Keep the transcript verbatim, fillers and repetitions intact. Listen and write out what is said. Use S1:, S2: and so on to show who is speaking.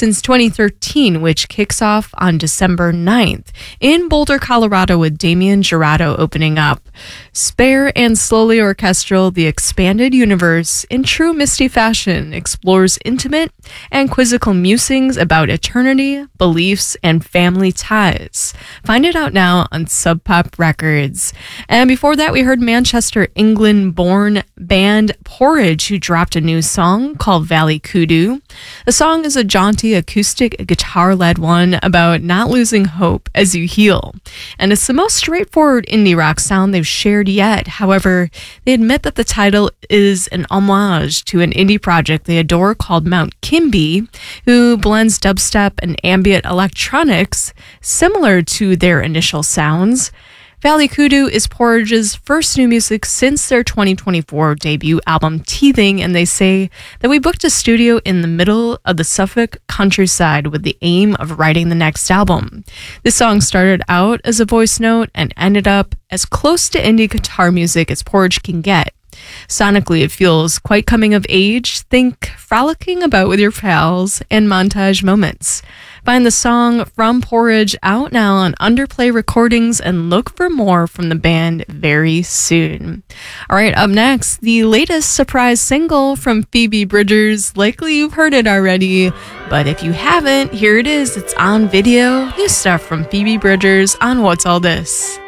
S1: since twenty thirteen, which kicks off on December ninth in Boulder, Colorado, with Damien Jurado opening up. Spare and slowly orchestral, the expanded universe, in true Misty fashion, explores intimate and quizzical musings about eternity, beliefs, and family ties. Find it out now on Sub Pop Records. And before that, we heard Manchester, England-born band Porridge, who dropped a new song called Valley Kudu. The song is a jaunty acoustic guitar-led one about not losing hope as you heal. And it's the most straightforward indie rock sound they've shared yet. However, they admit that the title is an homage to an indie project they adore called Mount Kimby, who blends dubstep and ambient electronics similar to their initial sounds. Valley Kudu is Porridge's first new music since their twenty twenty-four debut album Teething, and they say that we booked a studio in the middle of the Suffolk countryside with the aim of writing the next album. This song started out as a voice note and ended up as close to indie guitar music as Porridge can get. Sonically, it feels quite coming of age. Think frolicking about with your pals and montage moments. Find the song from Porridge out now on Underplay Recordings and look for more from the band very soon. All right, up next, the latest surprise single from Phoebe Bridgers. Likely you've heard it already, but if you haven't, here it is. It's on video. New stuff from Phoebe Bridgers on What's All This?